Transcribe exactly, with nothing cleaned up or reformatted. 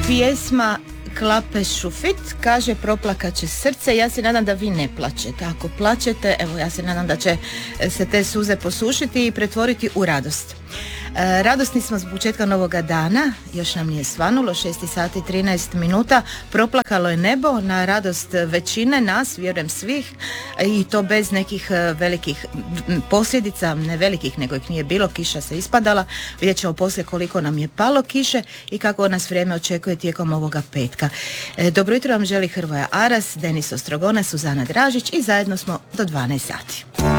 Pjesma Klape Šufit kaže proplakat će srce. Ja se nadam da vi ne plačete. Ako plačete, evo ja se nadam da će se te suze posušiti i pretvoriti u radost. E, radosni smo s početka novoga dana, još nam nije svanulo, šest sati trinaest minuta, proplakalo je nebo na radost većine nas, vjerujem svih, i to bez nekih velikih posljedica, ne velikih nego ih nije bilo, kiša se ispadala, vidjet ćemo poslije koliko nam je palo kiše i kako nas vrijeme očekuje tijekom ovoga petka. E, dobro jutro vam želi Hrvoje Aras, Denis Ostrogona, Suzana Dražić i zajedno smo do dvanaest sati.